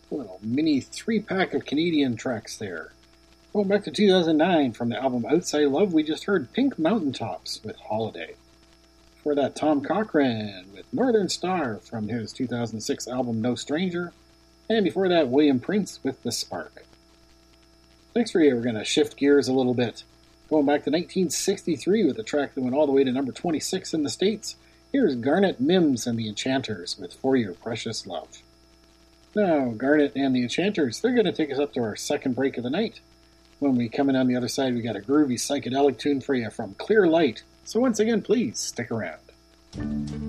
A little mini 3-pack of Canadian tracks there. Going back to 2009, from the album Outside Love, we just heard Pink Mountaintops with Holiday. Before that, Tom Cochrane with Northern Star from his 2006 album No Stranger. And before that, William Prince with The Spark. Next for you, we're going to shift gears a little bit. Going back to 1963 with a track that went all the way to number 26 in the States. Here's Garnet Mims and the Enchanters with For Your Precious Love. Now, Garnet and the Enchanters, they're going to take us up to our second break of the night. When we come in on the other side, we got a groovy psychedelic tune for you from Clear Light. So once again, please stick around.